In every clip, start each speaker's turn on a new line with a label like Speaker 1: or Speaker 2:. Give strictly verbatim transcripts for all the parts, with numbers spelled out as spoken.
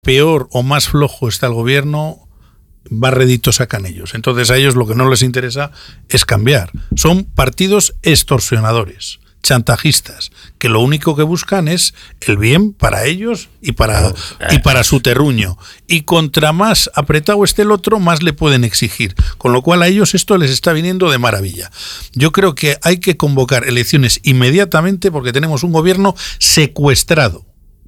Speaker 1: peor o más flojo está el gobierno, más rédito sacan ellos. Entonces a ellos lo que no les interesa es cambiar. Son partidos extorsionadores, chantajistas, que lo único que buscan es el bien para ellos y para, y para su terruño. Y contra más apretado esté el otro, más le pueden exigir. Con lo cual a ellos esto les está viniendo de maravilla. Yo creo que hay que convocar elecciones inmediatamente porque tenemos un gobierno secuestrado.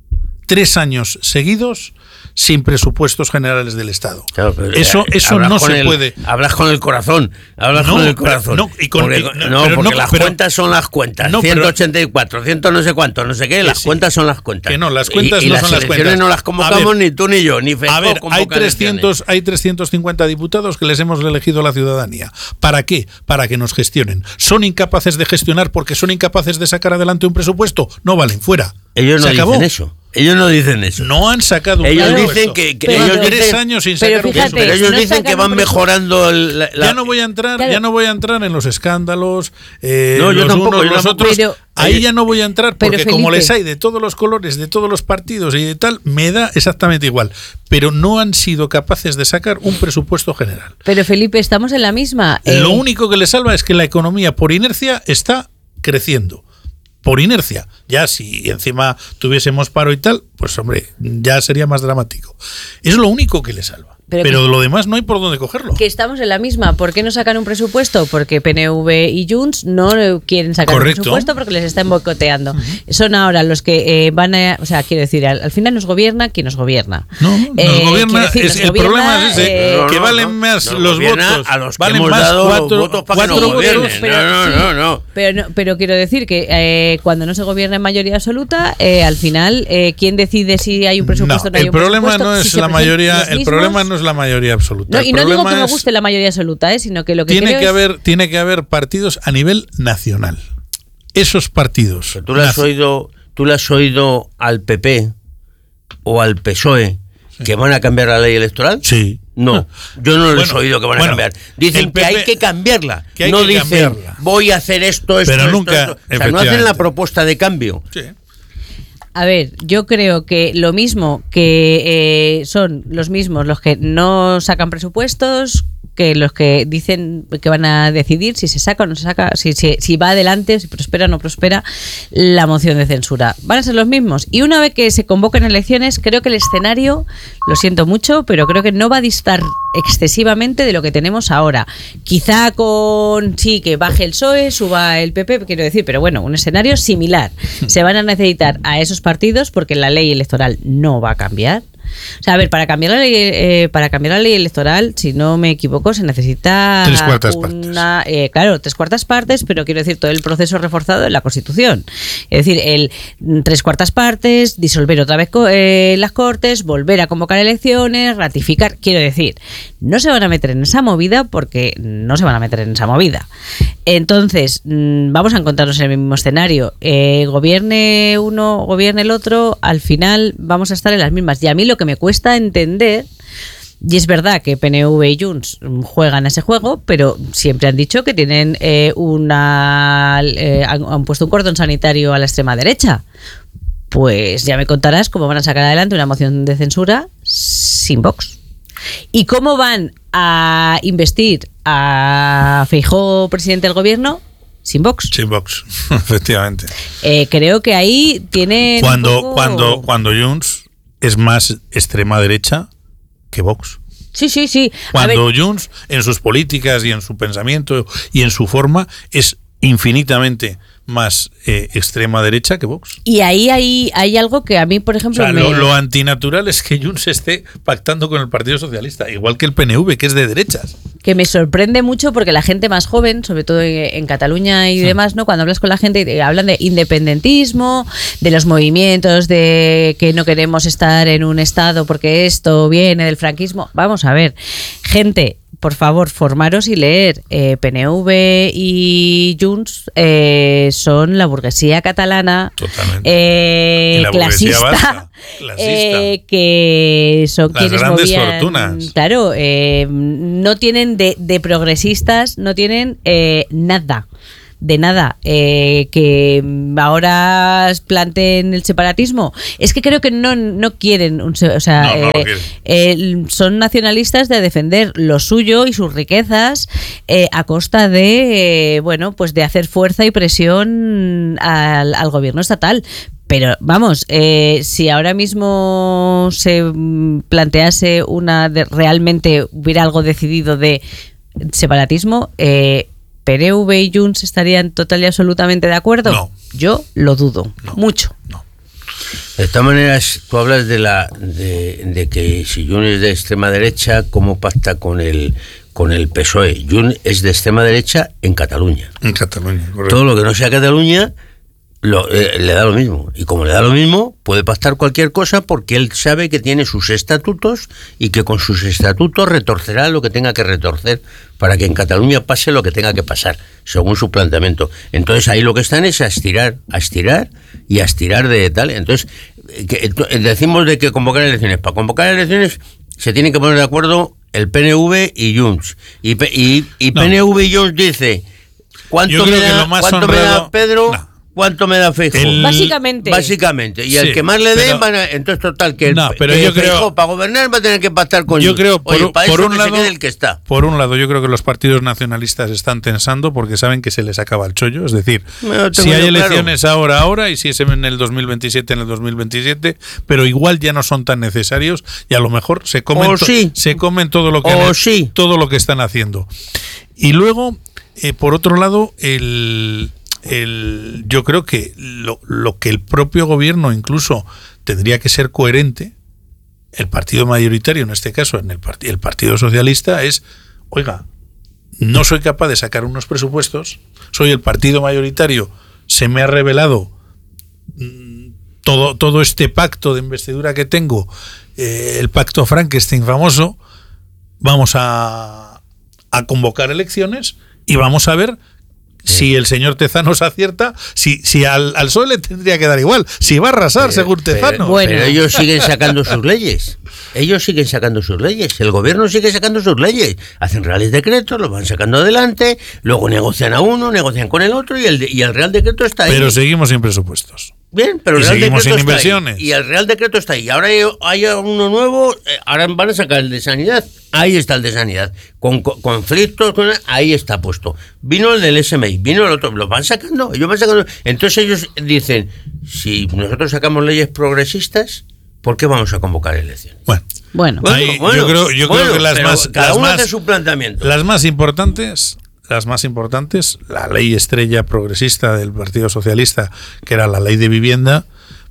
Speaker 1: Tres años seguidos sin presupuestos generales del Estado. Claro, eso eso no se
Speaker 2: el,
Speaker 1: puede.
Speaker 2: Hablas con el corazón, hablas
Speaker 1: no,
Speaker 2: con el corazón.
Speaker 1: No, y con,
Speaker 2: porque,
Speaker 1: y,
Speaker 2: no,
Speaker 1: pero
Speaker 2: porque
Speaker 1: no,
Speaker 2: las
Speaker 1: pero,
Speaker 2: cuentas son las cuentas.
Speaker 1: No,
Speaker 2: ciento ochenta y cuatro, cien no sé cuánto, no sé qué, las sí, cuentas son las cuentas.
Speaker 1: Que no, las cuentas
Speaker 2: y,
Speaker 1: no
Speaker 2: y
Speaker 1: son
Speaker 2: las
Speaker 1: las cuentas.
Speaker 2: Las no las convocamos ver, ni tú ni yo, ni Feijóo.
Speaker 1: A ver, hay trescientos, hay trescientos cincuenta diputados que les hemos elegido a la ciudadanía. ¿Para qué? Para que nos gestionen. ¿Son incapaces de gestionar porque son incapaces de sacar adelante un presupuesto? No valen, fuera.
Speaker 2: Ellos no
Speaker 1: Se acabó.
Speaker 2: dicen eso. Ellos no dicen eso.
Speaker 1: No han sacado un
Speaker 2: Ellos dicen que, que
Speaker 1: pero,
Speaker 2: ellos
Speaker 1: tres
Speaker 2: dicen,
Speaker 1: años sin
Speaker 3: pero
Speaker 1: sacar
Speaker 3: fíjate,
Speaker 1: un
Speaker 2: pero ellos
Speaker 3: no
Speaker 2: dicen que van mejorando el, la,
Speaker 1: ya no voy a entrar,
Speaker 3: claro.
Speaker 1: ya no voy a entrar en los escándalos, eh,
Speaker 2: no, yo
Speaker 1: los
Speaker 2: tampoco,
Speaker 1: unos,
Speaker 2: yo
Speaker 1: los
Speaker 2: tampoco,
Speaker 1: otros.
Speaker 3: pero,
Speaker 1: ahí ya no voy a entrar porque
Speaker 3: pero,
Speaker 1: como
Speaker 3: Felipe,
Speaker 1: les hay de todos los colores, de todos los partidos y de tal, me da exactamente igual. Pero no han sido capaces de sacar un presupuesto general.
Speaker 3: Pero Felipe, estamos en la misma.
Speaker 1: Eh, Lo
Speaker 3: eh,
Speaker 1: único que les salva es que la economía por inercia está creciendo. Por inercia. Ya si encima tuviésemos paro y tal, pues hombre, ya sería más dramático. Es lo único que le salva. Pero, Pero que, lo demás no hay por dónde cogerlo.
Speaker 3: Que estamos en la misma. ¿Por qué no sacan un presupuesto? Porque P N V y Junts no quieren sacar
Speaker 1: Correcto.
Speaker 3: un presupuesto porque les están boicoteando. Uh-huh. Son ahora los que eh, van a... O sea, quiero decir, al, al final nos gobierna quien nos gobierna.
Speaker 1: No, nos
Speaker 3: eh,
Speaker 1: gobierna...
Speaker 3: Decir,
Speaker 1: es,
Speaker 3: nos
Speaker 1: el
Speaker 3: gobierna,
Speaker 1: problema es ese,
Speaker 3: eh,
Speaker 1: que
Speaker 2: no, no,
Speaker 1: valen
Speaker 2: no,
Speaker 1: más
Speaker 2: no,
Speaker 1: los votos.
Speaker 2: A los que
Speaker 1: valen
Speaker 2: hemos
Speaker 1: más
Speaker 2: dado
Speaker 1: cuatro,
Speaker 2: votos para
Speaker 1: cuatro
Speaker 2: que no
Speaker 1: votos.
Speaker 2: gobiernen.
Speaker 3: Pero,
Speaker 2: no, no, no, no.
Speaker 3: Pero, no, pero quiero decir que eh, cuando no se gobierna en mayoría absoluta, eh, al final, eh, ¿quién decide si hay un presupuesto o no, no hay
Speaker 1: el
Speaker 3: un
Speaker 1: problema
Speaker 3: presupuesto?
Speaker 1: no es
Speaker 3: si
Speaker 1: la mayoría, el problema no es la mayoría absoluta.
Speaker 3: No, y no digo que me
Speaker 1: es,
Speaker 3: guste la mayoría absoluta, eh, sino que lo que
Speaker 1: tiene
Speaker 3: creo
Speaker 1: que
Speaker 3: es...
Speaker 1: haber tiene que haber partidos a nivel nacional. Esos partidos.
Speaker 2: Pero tú le has oído, tú le has oído al P P o al P S O E sí. que van a cambiar la ley electoral.
Speaker 1: Sí.
Speaker 2: No, yo no les bueno, he oído que van
Speaker 1: bueno,
Speaker 2: a cambiar. Dicen
Speaker 1: P P,
Speaker 2: que hay que cambiarla.
Speaker 1: Que hay
Speaker 2: no
Speaker 1: que
Speaker 2: dicen
Speaker 1: cambiarla.
Speaker 2: Voy a hacer esto, esto,
Speaker 1: Pero
Speaker 2: esto,
Speaker 1: nunca,
Speaker 2: esto. O sea, no hacen la propuesta de cambio.
Speaker 1: Sí.
Speaker 3: A ver, yo creo que lo mismo que eh, son los mismos los que no sacan presupuestos que los que dicen que van a decidir si se saca o no se saca, si, si, si va adelante, si prospera o no prospera la moción de censura. Van a ser los mismos. Y una vez que se convoquen elecciones, creo que el escenario, lo siento mucho, pero creo que no va a distar excesivamente de lo que tenemos ahora. Quizá con, sí, que baje el P S O E, suba el P P, quiero decir, pero bueno, un escenario similar. Se van a necesitar a esos partidos porque la ley electoral no va a cambiar. O sea, a ver, para cambiar la ley, eh, para cambiar la ley electoral, si no me equivoco, se necesita
Speaker 1: tres cuartas
Speaker 3: una,
Speaker 1: partes.
Speaker 3: Eh, claro, tres cuartas partes, pero quiero decir todo el proceso reforzado en la Constitución. Es decir, el tres cuartas partes, disolver otra vez eh, las Cortes, volver a convocar elecciones, ratificar. Quiero decir, no se van a meter en esa movida porque no se van a meter en esa movida. Entonces, mmm, vamos a encontrarnos en el mismo escenario. Eh, gobierne uno, gobierne el otro, al final vamos a estar en las mismas. Y a mí lo que me cuesta entender, y es verdad que P N V y Junts juegan a ese juego, pero siempre han dicho que tienen eh, una eh, han, han puesto un cordón sanitario a la extrema derecha. Pues ya me contarás cómo van a sacar adelante una moción de censura sin Vox. ¿Y cómo van a investir a Feijóo, presidente del gobierno? Sin Vox.
Speaker 1: Sin Vox, efectivamente.
Speaker 3: Eh, creo que ahí tienen
Speaker 1: cuando,
Speaker 3: poco...
Speaker 1: cuando, cuando Junts es más extrema derecha que Vox.
Speaker 3: Sí, sí, sí.
Speaker 1: Cuando Junts, en sus políticas y en su pensamiento y en su forma, es infinitamente más eh, extrema derecha que Vox.
Speaker 3: Y ahí hay, hay algo que a mí, por ejemplo...
Speaker 1: O sea,
Speaker 3: me...
Speaker 1: lo, lo antinatural es que Junts esté pactando con el Partido Socialista, igual que el P N V, que es de derechas.
Speaker 3: Que me sorprende mucho porque la gente más joven, sobre todo en Cataluña y sí. demás, ¿no? Cuando hablas con la gente, hablan de independentismo, de los movimientos, de que no queremos estar en un estado porque esto viene del franquismo. Vamos a ver, gente... Por favor, formaros y leer. Eh, P N V y Junts eh, son la burguesía catalana eh,
Speaker 1: y la
Speaker 3: clasista,
Speaker 1: burguesía clasista.
Speaker 3: Eh, que son
Speaker 1: las
Speaker 3: quienes
Speaker 1: grandes
Speaker 3: movían,
Speaker 1: fortunas.
Speaker 3: Claro, eh, no tienen de, de progresistas, no tienen eh, nada. de nada, eh, que ahora planteen el separatismo. Es que creo que no, no quieren, un, o sea,
Speaker 1: no, no
Speaker 3: eh,
Speaker 1: quieren.
Speaker 3: eh, son nacionalistas de defender lo suyo y sus riquezas eh, a costa de, eh, bueno, pues de hacer fuerza y presión al, al gobierno estatal. Pero vamos, eh, si ahora mismo se plantease una de, realmente hubiera algo decidido de separatismo, eh, ¿P N V y Junts estarían total y absolutamente de acuerdo?
Speaker 1: No.
Speaker 3: Yo lo dudo,
Speaker 1: No.
Speaker 3: mucho.
Speaker 1: No.
Speaker 2: De todas maneras, tú hablas de la de, de que si Junts es de extrema derecha, ¿cómo pacta con el con el P S O E? Junts es de extrema derecha en Cataluña.
Speaker 1: En Cataluña, correcto.
Speaker 2: Todo lo que no sea Cataluña lo, eh, le da lo mismo. Y como le da lo mismo, puede pactar cualquier cosa porque él sabe que tiene sus estatutos y que con sus estatutos retorcerá lo que tenga que retorcer para que en Cataluña pase lo que tenga que pasar, según su planteamiento. Entonces ahí lo que están es a estirar, a estirar y a estirar de tal. Entonces, que, decimos de que convocar elecciones. Para convocar elecciones se tienen que poner de acuerdo el P N V y Junts. Y, y, y
Speaker 1: No.
Speaker 2: P N V y Junts dice, ¿cuánto,
Speaker 1: Yo
Speaker 2: me
Speaker 1: creo que
Speaker 2: da,
Speaker 1: lo más
Speaker 2: ¿cuánto me
Speaker 1: honrado-
Speaker 2: da Pedro?
Speaker 1: No.
Speaker 2: ¿Cuánto me da Feijóo?
Speaker 1: El-
Speaker 3: Básicamente.
Speaker 2: Básicamente. Y
Speaker 1: Sí,
Speaker 2: al que más le den,
Speaker 1: pero-
Speaker 2: van a, entonces total, que, el,
Speaker 1: No, pero
Speaker 2: que
Speaker 1: yo creo-
Speaker 2: Feijóo para gobernar va a tener que pactar con
Speaker 1: Yo
Speaker 2: Junts.
Speaker 1: creo, por,
Speaker 2: Oye, para
Speaker 1: por
Speaker 2: eso
Speaker 1: un
Speaker 2: que
Speaker 1: lado,
Speaker 2: se quede el que está.
Speaker 1: por un lado, yo creo que los partidos nacionalistas están tensando porque saben que se les acaba el chollo. Es decir,
Speaker 2: No, tengo
Speaker 1: si hay
Speaker 2: yo claro.
Speaker 1: elecciones ahora, ahora, y si es en el dos mil veintisiete, en el dos mil veintisiete, pero igual ya no son tan necesarios y a lo mejor se comen,
Speaker 2: O
Speaker 1: to-
Speaker 2: sí.
Speaker 1: se comen todo lo que
Speaker 2: O
Speaker 1: han-
Speaker 2: sí.
Speaker 1: todo lo que están haciendo. Y luego, eh, por otro lado, el El, yo creo que lo, lo que el propio gobierno incluso tendría que ser coherente, el partido mayoritario en este caso, en el, part- el Partido Socialista, es, oiga, no soy capaz de sacar unos presupuestos, soy el partido mayoritario, se me ha revelado mm, todo, todo este pacto de investidura que tengo, eh, el pacto Frankenstein famoso, vamos a, a convocar elecciones y vamos a ver si el señor Tezanos acierta, si, si al, al P S O E le tendría que dar igual, si va a arrasar
Speaker 2: Pero-
Speaker 1: según
Speaker 2: pero-
Speaker 1: Tezanos.
Speaker 3: Bueno.
Speaker 2: Pero ellos siguen sacando sus leyes. Ellos siguen sacando sus leyes. El gobierno sigue sacando sus leyes. Hacen reales decretos, los van sacando adelante, luego negocian a uno, negocian con el otro y el, de- y el real decreto está ahí.
Speaker 1: Pero seguimos sin presupuestos.
Speaker 2: Bien, pero
Speaker 1: y
Speaker 2: el Real
Speaker 1: seguimos
Speaker 2: Decreto
Speaker 1: sin
Speaker 2: está ahí.
Speaker 1: inversiones.
Speaker 2: Y el Real Decreto está ahí. Ahora hay, hay uno nuevo, eh, ahora van a sacar el de Sanidad. Ahí está el de Sanidad. Con, con- conflictos, con- ahí está puesto. Vino el del S M I, vino el otro, lo van sacando, ellos van sacando. Entonces ellos dicen, si nosotros sacamos leyes progresistas, ¿por qué vamos a convocar elecciones?
Speaker 1: Bueno,
Speaker 3: Bueno,
Speaker 2: Bueno,
Speaker 1: Ahí,
Speaker 2: bueno,
Speaker 1: yo creo, yo
Speaker 2: bueno,
Speaker 1: creo que las
Speaker 2: pero
Speaker 1: más,
Speaker 2: cada
Speaker 1: las
Speaker 2: uno
Speaker 1: más,
Speaker 2: hace su planteamiento.
Speaker 1: las más importantes, las más importantes, la ley estrella progresista del Partido Socialista, que era la ley de vivienda,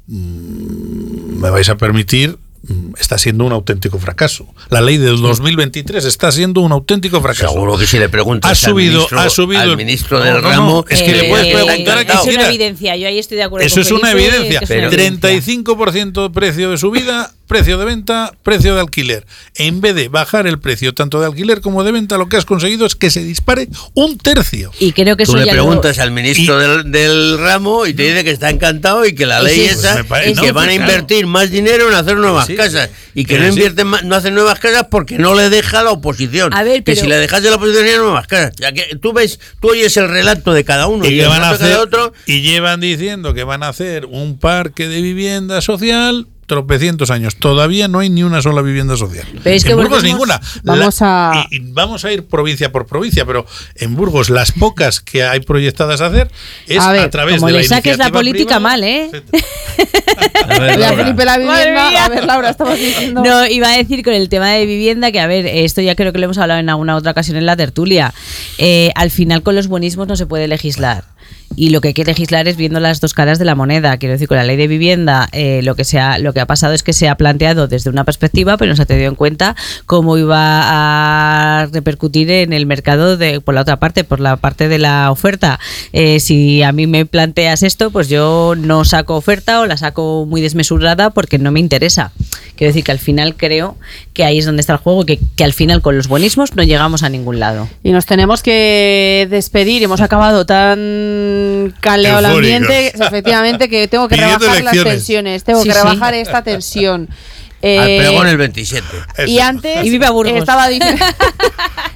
Speaker 1: mmm, me vais a permitir, mmm, está siendo un auténtico fracaso. La ley del dos mil veintitrés está siendo un auténtico fracaso.
Speaker 2: Seguro que si le preguntas
Speaker 1: Ha subido-
Speaker 2: al ministro,
Speaker 1: ha subido
Speaker 2: al
Speaker 1: el-
Speaker 2: ministro
Speaker 1: No,
Speaker 2: del
Speaker 1: no, no,
Speaker 2: ramo,
Speaker 1: es que le puedes
Speaker 2: está
Speaker 1: preguntar a
Speaker 2: encantado.
Speaker 3: es una
Speaker 1: quiera.
Speaker 3: evidencia, yo ahí estoy de acuerdo
Speaker 1: Eso
Speaker 3: con
Speaker 1: es una
Speaker 3: Felipe,
Speaker 1: evidencia.
Speaker 3: que es una
Speaker 1: treinta y
Speaker 3: evidencia.
Speaker 1: cinco por ciento de precio de subida, precio de venta, precio de alquiler. En vez de bajar el precio tanto de alquiler como de venta, lo que has conseguido es que se dispare un tercio.
Speaker 3: Y creo que
Speaker 2: Tú
Speaker 3: eso
Speaker 2: le
Speaker 3: ya
Speaker 2: preguntas
Speaker 3: lo...
Speaker 2: al ministro
Speaker 1: Y-
Speaker 2: del, del ramo y te dice que está encantado y que la ley
Speaker 3: Sí,
Speaker 2: esa
Speaker 1: pues me parece-
Speaker 2: y
Speaker 1: no,
Speaker 2: que van a
Speaker 1: pues claro.
Speaker 2: invertir más dinero en hacer nuevas
Speaker 1: Sí,
Speaker 2: casas y que
Speaker 1: pero
Speaker 2: no
Speaker 1: sí.
Speaker 2: invierten más, no hacen nuevas casas porque no le deja la oposición.
Speaker 3: A ver,
Speaker 2: que
Speaker 3: pero-
Speaker 2: si le dejas de la oposición hay nuevas casas. Ya que tú ves, tú oyes el relato de cada uno
Speaker 1: Y,
Speaker 2: y,
Speaker 1: que
Speaker 2: el
Speaker 1: van a
Speaker 2: relato de
Speaker 1: hacer,
Speaker 2: cada otro.
Speaker 1: y llevan diciendo que van a hacer un parque de vivienda social tropecientos años. Todavía no hay ni una sola vivienda social.
Speaker 3: Pero es que
Speaker 1: en Burgos
Speaker 3: volvemos-
Speaker 1: ninguna.
Speaker 4: Vamos a-
Speaker 1: y, y vamos a ir provincia por provincia, pero en Burgos las pocas que hay proyectadas a hacer es
Speaker 4: A
Speaker 1: a,
Speaker 4: ver,
Speaker 1: través
Speaker 3: como
Speaker 1: de la
Speaker 3: le saques la
Speaker 1: iniciativa
Speaker 3: política
Speaker 1: privada,
Speaker 3: mal, ¿eh?
Speaker 1: etcétera.
Speaker 2: A ver,
Speaker 4: Oye, a
Speaker 2: Laura.
Speaker 4: Felipe la
Speaker 3: Madre
Speaker 4: vivienda.
Speaker 3: mía.
Speaker 4: A ver, Laura, estamos diciendo.
Speaker 3: No, iba a decir con el tema de vivienda que, a ver, esto ya creo que lo hemos hablado en alguna otra ocasión en la tertulia. Eh, al final, con los buenismos no se puede legislar. Y lo que hay que legislar es viendo las dos caras de la moneda. Quiero decir, con la ley de vivienda, eh, lo que se ha, lo que ha pasado es que se ha planteado desde una perspectiva, pero no se ha tenido en cuenta cómo iba a repercutir en el mercado de, por la otra parte, por la parte de la oferta. Eh, si a mí me planteas esto, pues yo no saco oferta o la saco muy desmesurada porque no me interesa. Quiero decir que al final creo que ahí es donde está el juego, que, que al final con los buenismos no llegamos a ningún lado.
Speaker 4: Y nos tenemos que despedir. Hemos acabado tan caleo el
Speaker 1: Eufóricos.
Speaker 4: ambiente, efectivamente, que tengo que
Speaker 1: Pidiendo
Speaker 4: rebajar las
Speaker 1: elecciones.
Speaker 4: tensiones. Tengo
Speaker 3: Sí,
Speaker 4: que
Speaker 3: sí.
Speaker 4: rebajar esta tensión.
Speaker 2: Al
Speaker 4: Eh,
Speaker 2: pregón el veintisiete.
Speaker 4: y
Speaker 1: Eso.
Speaker 4: antes
Speaker 3: Y viva Burgos.
Speaker 4: estaba diciendo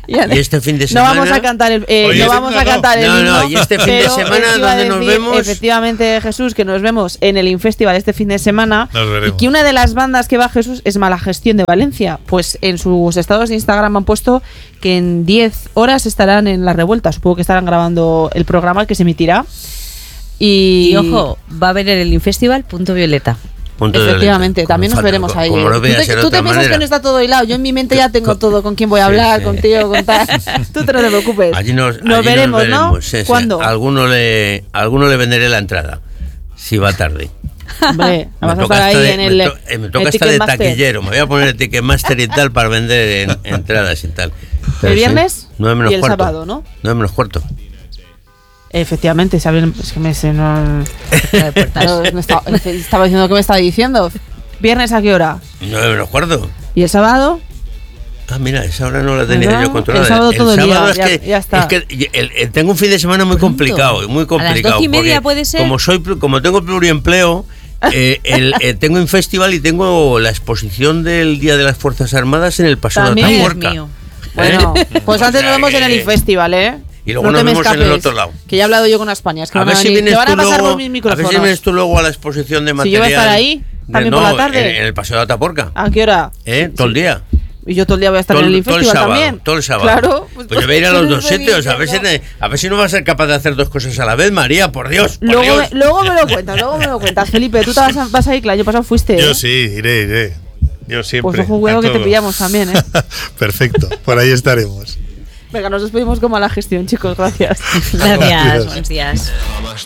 Speaker 4: Ya-
Speaker 2: Y este fin de
Speaker 4: No
Speaker 2: semana...
Speaker 4: vamos a cantar el, eh,
Speaker 1: Oye,
Speaker 4: no vamos a
Speaker 1: no, no.
Speaker 4: cantar el
Speaker 2: No,
Speaker 4: himno,
Speaker 2: no, y este fin de
Speaker 4: pero
Speaker 2: semana,
Speaker 4: os iba a
Speaker 2: ¿dónde nos
Speaker 4: decir,
Speaker 2: vemos?
Speaker 4: Efectivamente, Jesús, que nos vemos en el Infestival este fin de semana.
Speaker 1: Nos veremos.
Speaker 4: Y que una de las bandas que va, Jesús, es Mala Gestión de Valencia. Pues en sus estados de Instagram han puesto que en diez horas estarán en La Revuelta. Supongo que estarán grabando el programa que se emitirá. Y,
Speaker 3: Y ojo, va a haber en el Infestival Punto Violeta.
Speaker 2: Punto de
Speaker 4: efectivamente,
Speaker 2: vista.
Speaker 4: también
Speaker 2: Como
Speaker 4: nos
Speaker 2: fa-
Speaker 4: veremos
Speaker 2: como-
Speaker 4: ahí.
Speaker 2: Como no
Speaker 4: tú
Speaker 2: voy a
Speaker 4: te,
Speaker 2: ser de
Speaker 4: tú te
Speaker 2: otra
Speaker 4: piensas
Speaker 2: manera.
Speaker 4: que no está todo hilado. Yo en mi mente ya tengo
Speaker 2: Co-
Speaker 4: todo con quién voy a
Speaker 2: Sí,
Speaker 4: hablar,
Speaker 2: sí.
Speaker 4: contigo, con tal. Tú te no te preocupes.
Speaker 2: Allí nos,
Speaker 4: nos,
Speaker 2: allí
Speaker 4: veremos, ¿no?
Speaker 2: sí, sí.
Speaker 4: ¿Cuándo?
Speaker 2: Alguno le, alguno le venderé la entrada, si va tarde.
Speaker 4: Hombre,
Speaker 2: Me
Speaker 4: vamos a
Speaker 2: toca
Speaker 4: estar
Speaker 2: hasta
Speaker 4: ahí
Speaker 2: de-
Speaker 4: en
Speaker 2: me
Speaker 4: el.
Speaker 2: to- eh, me toca
Speaker 4: el
Speaker 2: hasta de
Speaker 4: Ticketmaster.
Speaker 2: taquillero. Me voy a poner el Ticketmaster y tal para vender en- entradas y tal. Pero sí,
Speaker 4: viernes
Speaker 2: nueve menos
Speaker 4: y el
Speaker 2: cuarto.
Speaker 4: sábado, ¿no?
Speaker 2: nueve menos cuarto.
Speaker 4: Efectivamente, saben, es que me sé, no, no,
Speaker 3: Puertas.
Speaker 4: no estaba, estaba diciendo que me estaba diciendo. ¿Viernes a qué hora?
Speaker 2: nueve menos cuarto.
Speaker 4: ¿Y el sábado?
Speaker 2: Ah, mira, esa hora no la tenía
Speaker 4: ¿Verdad?
Speaker 2: yo controlada.
Speaker 4: El sábado todo el día,
Speaker 2: sábado es
Speaker 4: ya-
Speaker 2: que,
Speaker 4: ya está.
Speaker 2: es que el- el- tengo un fin de semana muy complicado, muy complicado.
Speaker 3: doce y media
Speaker 2: porque
Speaker 3: puede ser?
Speaker 2: Como soy, pl- como tengo pluriempleo, eh, el, eh, tengo un festival y tengo la exposición del Día de las Fuerzas Armadas en el Paseo de
Speaker 4: También.
Speaker 2: Atapuerca.
Speaker 3: Dios mío.
Speaker 4: Bueno, pues antes
Speaker 2: O sea
Speaker 4: nos vemos en el
Speaker 2: que-
Speaker 4: Infestival, ¿eh?
Speaker 2: Y luego
Speaker 4: no
Speaker 2: nos
Speaker 4: te me
Speaker 2: vemos en el
Speaker 4: escapes,
Speaker 2: otro lado.
Speaker 4: Que ya he hablado yo con España. Es que
Speaker 2: A
Speaker 4: van
Speaker 2: ver
Speaker 4: a
Speaker 2: si
Speaker 4: venir,
Speaker 2: vienes
Speaker 4: te van a
Speaker 2: tú
Speaker 4: pasar
Speaker 2: luego,
Speaker 4: por mis
Speaker 2: a ver
Speaker 4: micrófonos.
Speaker 2: si vienes tú luego a la exposición de
Speaker 4: Si yo
Speaker 2: material.
Speaker 4: voy a estar ahí,
Speaker 2: de-
Speaker 4: también
Speaker 2: no,
Speaker 4: por la tarde.
Speaker 2: En, en el Paseo de Atapuerca.
Speaker 4: ¿A qué hora?
Speaker 2: ¿Eh? Todo el día.
Speaker 4: Y yo todo el día voy a estar
Speaker 2: Todo,
Speaker 4: en el
Speaker 2: todo el
Speaker 4: Infestival
Speaker 2: sábado,
Speaker 4: también.
Speaker 2: todo el sábado.
Speaker 4: Claro.
Speaker 2: Pues, yo voy a ir a los dos sitios, a ver, si, ne- a ver si no vas a ser capaz de hacer dos cosas a la vez, María, por Dios. Por
Speaker 4: Luego
Speaker 2: Dios.
Speaker 4: me, luego me lo cuentas, luego me lo cuentas. Felipe, tú te vas a, vas a ir, claro, el año pasado fuiste.
Speaker 1: Yo
Speaker 4: ¿eh?
Speaker 1: sí, iré, iré. Yo siempre.
Speaker 4: Pues ojo, huevo,
Speaker 1: a
Speaker 4: que te
Speaker 1: todo.
Speaker 4: pillamos también, ¿eh?
Speaker 1: Perfecto, por ahí estaremos.
Speaker 4: Venga, nos despedimos como a la gestión, chicos, gracias.
Speaker 3: Gracias,
Speaker 1: Gracias.
Speaker 3: buenos días.